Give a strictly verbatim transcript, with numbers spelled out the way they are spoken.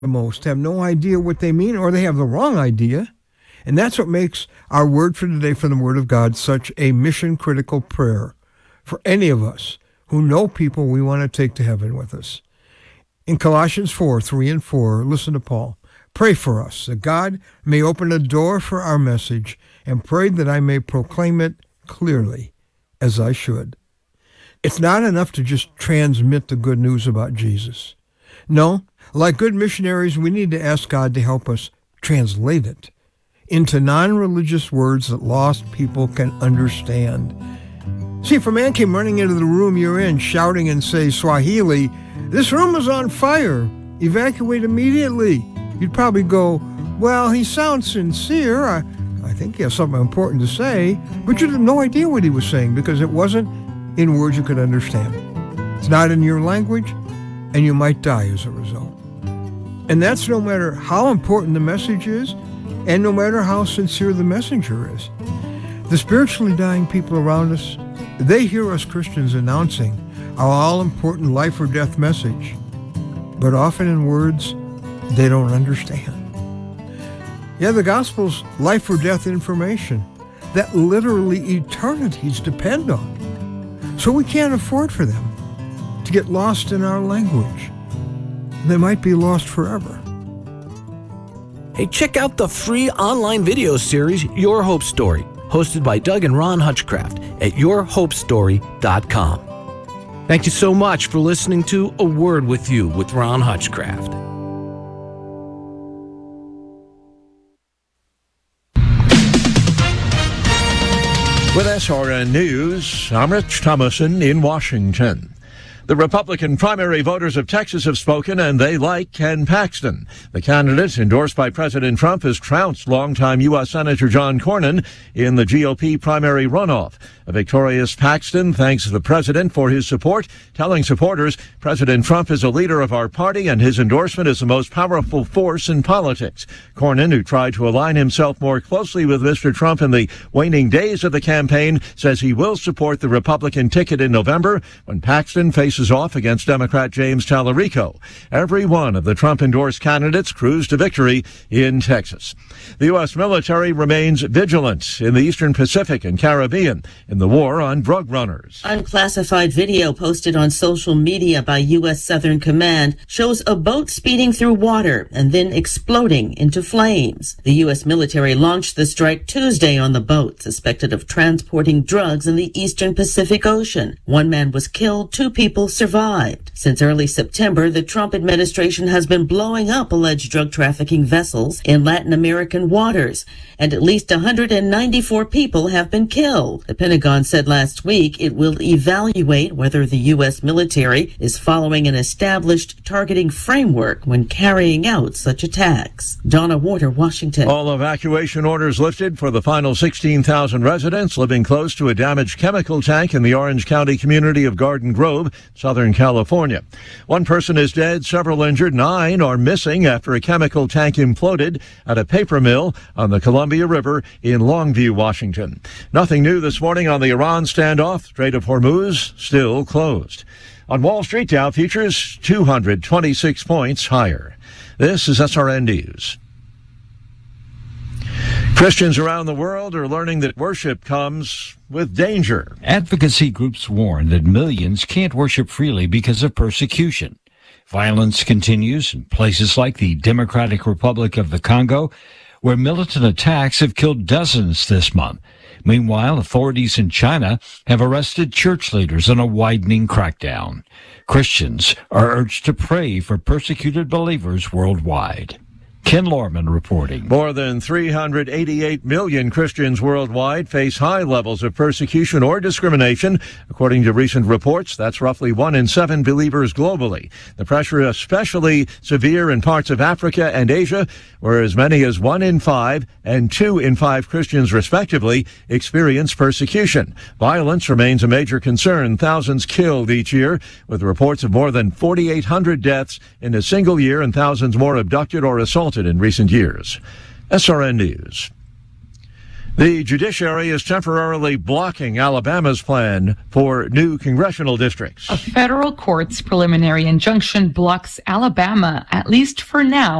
most have no idea what they mean, or they have the wrong idea. And that's what makes our word for today from the Word of God such a mission-critical prayer for any of us who know people we want to take to heaven with us. In Colossians four, three and four, listen to Paul. Pray for us that God may open a door for our message, and pray that I may proclaim it clearly as I should. It's not enough to just transmit the good news about Jesus. No, like good missionaries, we need to ask God to help us translate it into non-religious words that lost people can understand. See, if a man came running into the room you're in, shouting in, say, Swahili, "This room is on fire, evacuate immediately," you'd probably go, "Well, he sounds sincere. I, I think he has something important to say," but you had no idea what he was saying because it wasn't in words you could understand. It's not in your language, and you might die as a result. And that's no matter how important the message is, and no matter how sincere the messenger is. The spiritually dying people around us, they hear us Christians announcing our all-important life or death message, but often in words they don't understand. Yeah, the gospel's life or death information that literally eternities depend on. So we can't afford for them to get lost in our language. They might be lost forever. Hey, check out the free online video series, Your Hope Story, hosted by Doug and Ron Hutchcraft at your hope story dot com. Thank you so much for listening to A Word with You with Ron Hutchcraft. With S R N News, I'm Rich Thomason in Washington. The Republican primary voters of Texas have spoken, and they like Ken Paxton. The candidate endorsed by President Trump has trounced longtime U S Senator John Cornyn in the G O P primary runoff. A victorious Paxton thanks the president for his support, telling supporters President Trump is a leader of our party and his endorsement is the most powerful force in politics. Cornyn, who tried to align himself more closely with Mister Trump in the waning days of the campaign, says he will support the Republican ticket in November when Paxton faces off against Democrat James Tallarico. Every one of the Trump-endorsed candidates cruised to victory in Texas. The U S military remains vigilant in the Eastern Pacific and Caribbean in the war on drug runners. Unclassified video posted on social media by U S Southern Command shows a boat speeding through water and then exploding into flames. The U S military launched the strike Tuesday on the boat, suspected of transporting drugs in the Eastern Pacific Ocean. One man was killed, two people survived. Since early September, the Trump administration has been blowing up alleged drug trafficking vessels in Latin American waters, and at least one hundred ninety-four people have been killed. The Pentagon said last week it will evaluate whether the U S military is following an established targeting framework when carrying out such attacks. Donna Warder, Washington. All evacuation orders lifted for the final sixteen thousand residents living close to a damaged chemical tank in the Orange County community of Garden Grove, Southern California. One person is dead, several injured, nine are missing after a chemical tank imploded at a paper mill on the Columbia River in Longview, Washington. Nothing new this morning on the Iran standoff. Strait of Hormuz still closed. On Wall Street, Dow futures two hundred twenty-six points higher. This is S R N News. Christians around the world are learning that worship comes with danger. Advocacy groups warn that millions can't worship freely because of persecution. Violence continues in places like the Democratic Republic of the Congo, where militant attacks have killed dozens this month. Meanwhile, authorities in China have arrested church leaders in a widening crackdown. Christians are urged to pray for persecuted believers worldwide. Ken Lorman reporting. More than three hundred eighty-eight million Christians worldwide face high levels of persecution or discrimination. According to recent reports, that's roughly one in seven believers globally. The pressure is especially severe in parts of Africa and Asia, where as many as one in five and two in five Christians, respectively, experience persecution. Violence remains a major concern. Thousands killed each year, with reports of more than forty-eight hundred deaths in a single year and thousands more abducted or assaulted in recent years. S R N News. The judiciary is temporarily blocking Alabama's plan for new congressional districts. A federal court's preliminary injunction blocks Alabama, at least for now,